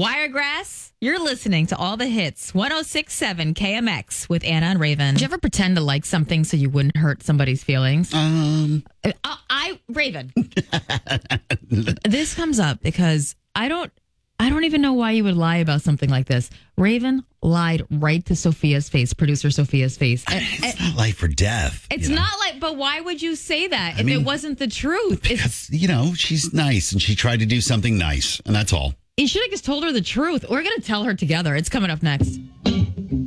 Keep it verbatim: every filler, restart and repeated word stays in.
Wiregrass, you're listening to all the hits. one oh six point seven K M X with Anna and Raven. Did you ever pretend to like something so you wouldn't hurt somebody's feelings? Um, I, I Raven. This comes up because I don't I don't even know why you would lie about something like this. Raven lied right to Sophia's face, producer Sophia's face. it's And- not life or death. It's you know? not like, but why would you say that I if mean, it wasn't the truth? It's, Because, you know, she's nice and she tried to do something nice, and that's all. you should have just told her the truth. We're going to tell her together. It's coming up next.